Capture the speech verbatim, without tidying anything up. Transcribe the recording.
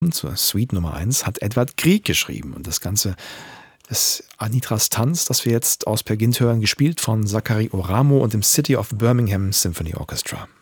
zur Suite Nummer eins hat Edward Grieg geschrieben. Und das Ganze ist Anitras Tanz, das wir jetzt aus Per Gynt hören, gespielt von Zachary Oramo und dem City of Birmingham Symphony Orchestra.